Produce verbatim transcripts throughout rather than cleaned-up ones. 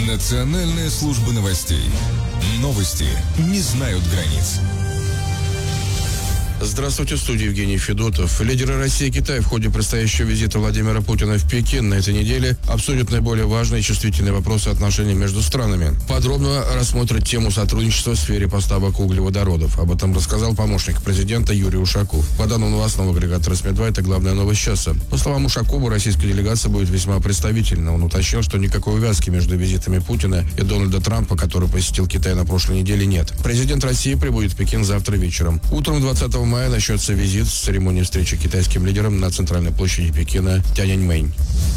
Национальная служба новостей. Новости не знают границ. Здравствуйте, в студии Евгений Федотов. Лидеры России и Китая в ходе предстоящего визита Владимира Путина в Пекин на этой неделе обсудят наиболее важные и чувствительные вопросы отношений между странами. Подробно рассмотрят тему сотрудничества в сфере поставок углеводородов. Об этом рассказал помощник президента Юрий Ушаков. По данным новостного агрегатора СМИ два, это главная новость часа. По словам Ушакова, российская делегация будет весьма представительна. Он уточнил, что никакой увязки между визитами Путина и Дональда Трампа, который посетил Китай на прошлой неделе, нет. Президент России прибудет в Пекин завтра вечером. Утром двадцатого мая начнется визит с церемонии встречи китайским лидером на центральной площади Пекина Тяньаньмэнь.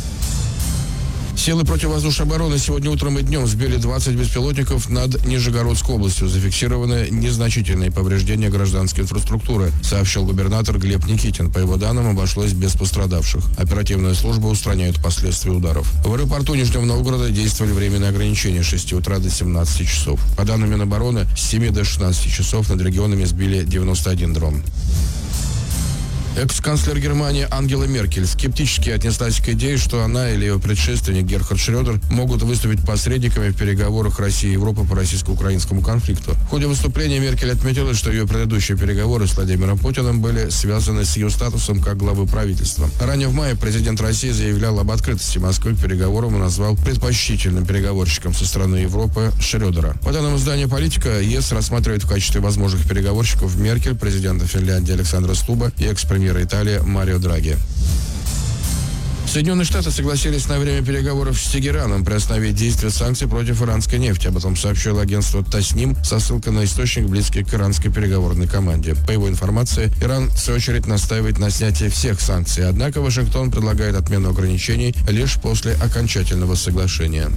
Силы противовоздушной обороны сегодня утром и днем сбили двадцать беспилотников над Нижегородской областью. Зафиксированы незначительные повреждения гражданской инфраструктуры, сообщил губернатор Глеб Никитин. По его данным, обошлось без пострадавших. Оперативные службы устраняют последствия ударов. В аэропорту Нижнего Новгорода действовали временные ограничения с шести утра до семнадцати часов. По данным Минобороны, с семи до шестнадцати часов над регионами сбили девяносто один дрон. Экс-канцлер Германии Ангела Меркель скептически отнеслась к идее, что она или ее предшественник Герхард Шрёдер могут выступить посредниками в переговорах России и Европы по российско-украинскому конфликту. В ходе выступления Меркель отметила, что ее предыдущие переговоры с Владимиром Путиным были связаны с ее статусом как главы правительства. Ранее в мае президент России заявлял об открытости Москвы к переговорам и назвал предпочтительным переговорщиком со стороны Европы Шрёдера. По данным издания «Политика», ЕС рассматривает в качестве возможных переговорщиков Меркель, президента Финляндии Александра Стуба и экс-премьера Италии Марио Драги. Соединенные Штаты согласились на время переговоров с Тегераном приостановить действие санкций против иранской нефти. Об этом сообщило агентство Тасним со ссылкой на источник, близкий к иранской переговорной команде. По его информации, Иран, в свою очередь, настаивает на снятии всех санкций. Однако Вашингтон предлагает отмену ограничений лишь после окончательного соглашения.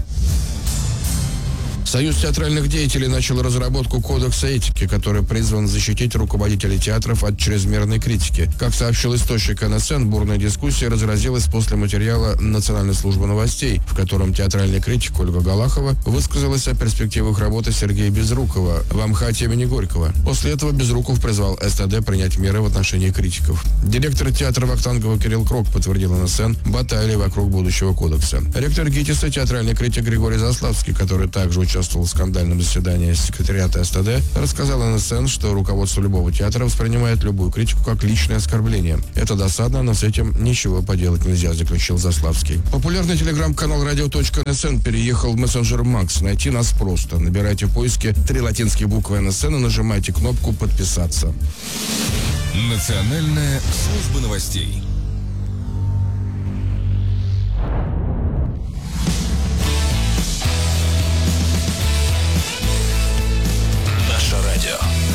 Союз театральных деятелей начал разработку кодекса этики, который призван защитить руководителей театров от чрезмерной критики. Как сообщил источник эн эс эн, бурная дискуссия разразилась после материала Национальной службы новостей, в котором театральный критик Ольга Галахова высказалась о перспективах работы Сергея Безрукова в Амхате имени Горького. После этого Безруков призвал эс тэ дэ принять меры в отношении критиков. Директор театра Вахтангова Кирилл Крок подтвердил эн эс эн баталии вокруг будущего кодекса. Ректор ГИТИСа, театральный критик Григорий Заславский, который также участвовал в скандальном заседании секретариата эс тэ дэ, рассказал эн эс эн, что руководство любого театра воспринимает любую критику как личное оскорбление. Это досадно, но с этим ничего поделать нельзя, заключил Заславский. Популярный телеграм-канал радио точка эн эс эн переехал в мессенджер Макс. Найти нас просто. Набирайте в поиске три латинские буквы эн эс эн и нажимайте кнопку «Подписаться». Национальная служба новостей. Радио.